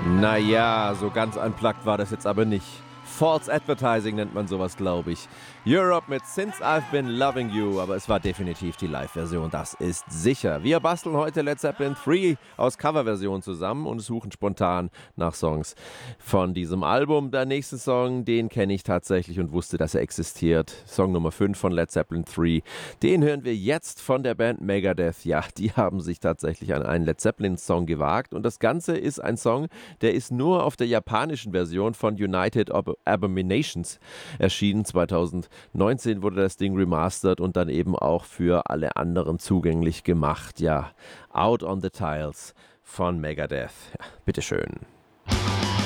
Naja, so ganz unplugged war das jetzt aber nicht. False Advertising nennt man sowas, glaube ich. Europe mit Since I've Been Loving You, aber es war definitiv die Live-Version, das ist sicher. Wir basteln heute Led Zeppelin 3 aus Coverversion zusammen und suchen spontan nach Songs von diesem Album. Der nächste Song, den kenne ich tatsächlich und wusste, dass er existiert. Song Nummer 5 von Led Zeppelin 3. Den hören wir jetzt von der Band Megadeth. Ja, die haben sich tatsächlich an einen Led Zeppelin-Song gewagt und das Ganze ist ein Song, der ist nur auf der japanischen Version von United Abominations erschienen. 2019 wurde das Ding remastert und dann eben auch für alle anderen zugänglich gemacht. Ja, Out on the Tiles von Megadeth. Ja, bitteschön.